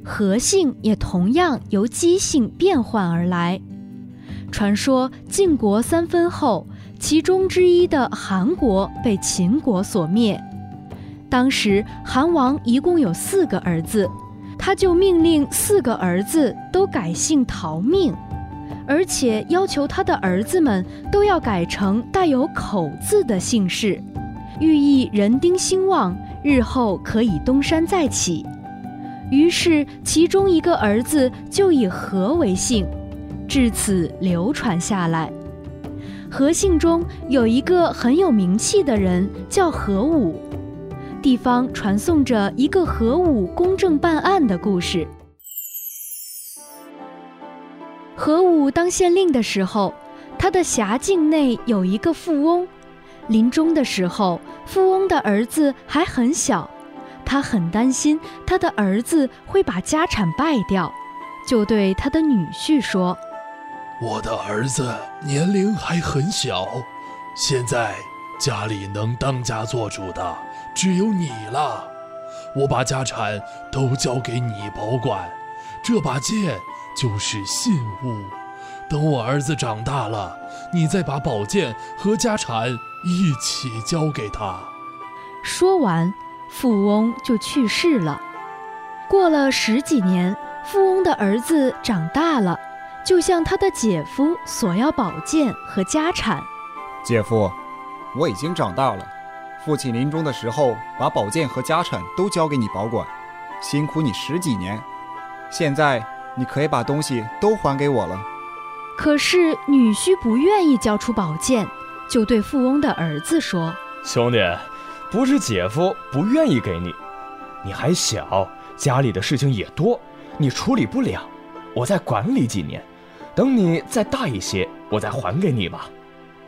和姓也同样由姬姓变换而来。传说晋国三分后，其中之一的韩国被秦国所灭。当时韩王一共有4个儿子，他就命令4个儿子都改姓逃命，而且要求他的儿子们都要改成带有口字的姓氏，寓意人丁兴旺，日后可以东山再起。于是其中一个儿子就以何为姓，至此流传下来。何姓中有一个很有名气的人叫何武，地方传颂着一个何武公正办案的故事。何武当县令的时候，他的辖境内有一个富翁，临终的时候，富翁的儿子还很小，他很担心他的儿子会把家产败掉，就对他的女婿说： 我的儿子年龄还很小，现在家里能当家做主的只有你了，我把家产都交给你保管，这把剑就是信物，等我儿子长大了，你再把宝剑和家产一起交给他。 说完，富翁就去世了。过了10几年，富翁的儿子长大了，就向他的姐夫索要宝剑和家产。 姐夫，我已经长大了，父亲临终的时候把宝剑和家产都交给你保管，辛苦你10几年，现在你可以把东西都还给我了。 可是女婿不愿意交出宝剑，就对富翁的儿子说： 兄弟，不是姐夫不愿意给你，你还小，家里的事情也多，你处理不了，我再管理几年，等你再大一些，我再还给你吧。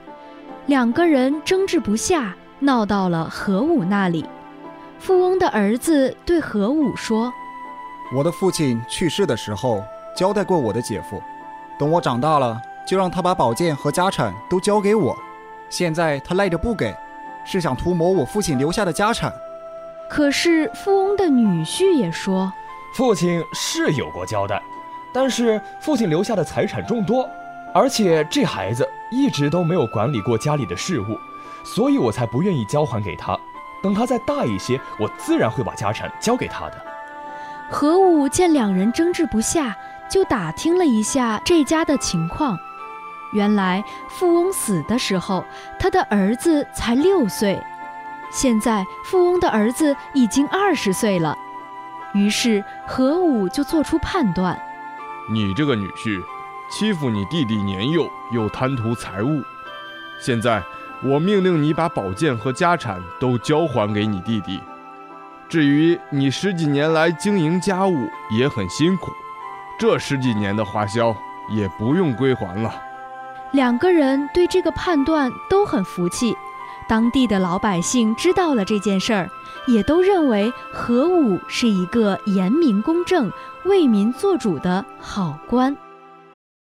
2个人争执不下，闹到了何武那里。富翁的儿子对何武说： 我的父亲去世的时候交代过我的姐夫，等我长大了就让他把宝剑和家产都交给我，现在他赖着不给，是想图谋我父亲留下的家产。 可是富翁的女婿也说： 父亲是有过交代，但是父亲留下的财产众多，而且这孩子一直都没有管理过家里的事务，所以我才不愿意交还给他，等他再大一些，我自然会把家产交给他的。 何武见2人争执不下，就打听了一下这家的情况。原来富翁死的时候，他的儿子才6岁，现在富翁的儿子已经20岁了。于是何武就做出判断： 你这个女婿欺负你弟弟年幼，又贪图财物，现在我命令你把宝剑和家产都交还给你弟弟。至于你10几年来经营家务也很辛苦，这10几年的花销也不用归还了。 2个人对这个判断都很服气，当地的老百姓知道了这件事儿，也都认为何武是一个严明公正、为民做主的好官。